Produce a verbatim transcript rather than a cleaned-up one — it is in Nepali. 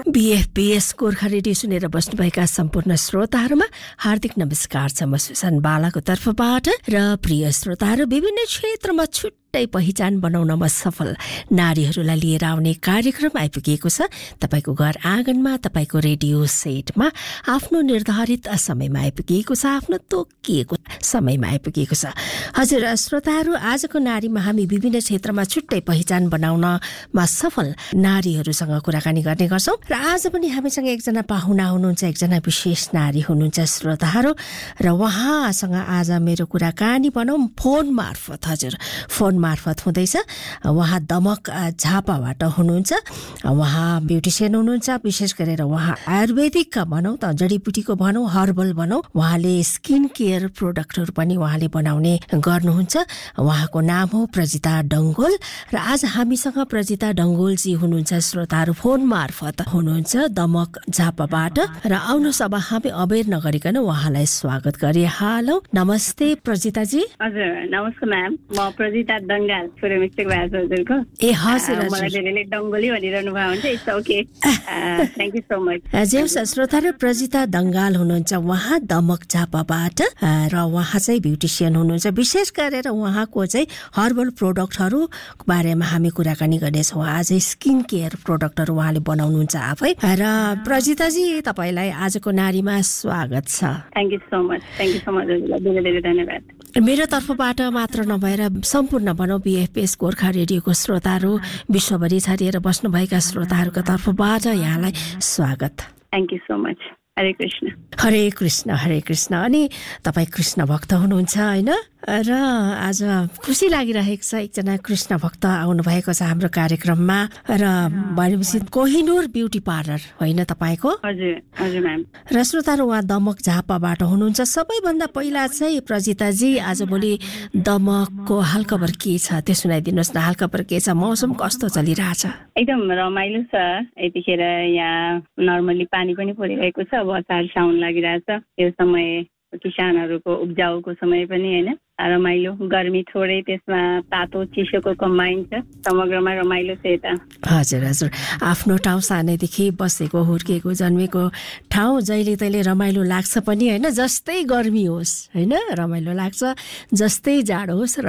बीएफपीएस गोर्खा रेडियो सुनेर बस्नुभएका सम्पूर्ण श्रोताहरूमा हार्दिक नमस्कार छ। म सुसन बालाको तर्फबाट र प्रिय श्रोताहरू, विभिन्न क्षेत्रमा छुट्टै पहिचान बनाउनमा सफल नारीहरूलाई लिएर आउने कार्यक्रम आइपुगेको छ। तपाईको घर आँगनमा, तपाईको रेडियो सेटमा आफ्नो निर्धारित समयमा आइपुगेको छ, आफ्नो तोकिएको समयमा आइपुगेको छ। हजुर श्रोताहरू, आजको नारीमा हामी विभिन्न क्षेत्रमा छुट्टै पहिचान बनाउनमा सफल नारीहरूसँग कुराकानी गर्ने गर्छौं र आज पनि हामीसँग एकजना पाहुना हुनुहुन्छ, एकजना विशेष नारी हुनुहुन्छ श्रोताहरू, र उहाँसँग आज मेरो कुराकानी भनौँ फोन मार्फत। हजुर फोन मार्फत हुँदैछ। उहाँ दमक झापाबाट हुनुहुन्छ। उहाँ ब्युटिसियन हुनुहुन्छ। विशेष गरेर उहाँ आयुर्वेदिक भनौँ त, जडीबुटीको भनौँ, हर्बल भनौँ, उहाँले स्किन केयर प्रोडक्टहरू पनि उहाँले बनाउने गर्नुहुन्छ। उहाँको नाम हो प्रजिता डङ्गोल र आज हामीसँग प्रजिता डङ्गोलजी हुनुहुन्छ श्रोताहरू, फोन मार्फत हुनुहुन्छ दमक झापाबाट। र आउनुहोस् अब हामी अबेर नगरिकन उहाँलाई स्वागत गरिहालौँ। नमस्ते प्रजिताजी। हजुर नमस्कार म्याम, म प्रजिता डङ्गाल, छोरो मिस्टेक भएको छ हजुरको। ए हजुर हजुर, मलाई धेरैले डङ्गोली भनिरहनु भयो हुन्छ। It's okay, thank you so much. जेउस श्रोताहरू, Prajita डङ्गाल हुनुहुन्छ, उहाँ दमक झापाबाट र उहाँ चाहिँ ब्युटिसियन हुनुहुन्छ। विशेष गरेर उहाँको चाहिँ हर्बल प्रोडक्टहरू बारेमा हामी कुराकानी गर्नेछौँ। आज स्किन केयर प्रोडक्टहरू उहाँले बनाउनुहुन्छ आफै। र प्रजिताजी, तपाईँलाई आजको नारीमा स्वागत छ। Thank you so much, thank you so much हजुरलाई, धेरै धेरै धन्यवाद। मेरो तर्फबाट मात्र नभएर सम्पूर्ण भनौँ बीएफपीएस गोर्खा रेडियोको श्रोताहरू, विश्वभरि छरिएर बस्नुभएका श्रोताहरूको तर्फबाट यहाँलाई स्वागत। Thank you so much. हरे कृष्ण। हरे कृष्ण, हरे कृष्ण। अनि तपाईँ कृष्ण भक्त हुनुहुन्छ होइन? र आज खुसी लागिरहेको छ, एकजना कृष्ण भक्त आउनुभएको छ हाम्रो कार्यक्रममा। र भनेपछि कोहिनुर ब्युटी पार्लर होइन तपाईँको? हजुर हजुर म्याम। र श्रोताहरू, उहाँ दमक झापाबाट हुनुहुन्छ। सबैभन्दा पहिला चाहिँ प्रजिताजी, आजभोलि दमकको हालखबर के छ त्यो सुनाइदिनुहोस् न। हालखबर के छ? मौसम कस्तो चलिरहेछ? एकदम रमाइलो छ यतिखेर। यहाँ नर्मली पानी पनि परिरहेको छ। अब असार साउन लागिरहेछ। यो समय किसानहरूको उब्जाउको समय पनि होइन, रमाइलो। गर्मी थोरै, त्यसमा तातो चिसोको कम्बाइन छ। समग्रमा रमाइलो छ यता। हजुर हजुर, आफ्नो ठाउँ सानैदेखि बसेको, हुर्केको, जन्मेको ठाउँ जहिले तहिले रमाइलो लाग्छ पनि होइन। जस्तै गर्मी होस् होइन, रमाइलो लाग्छ। जस्तै जाडो होस्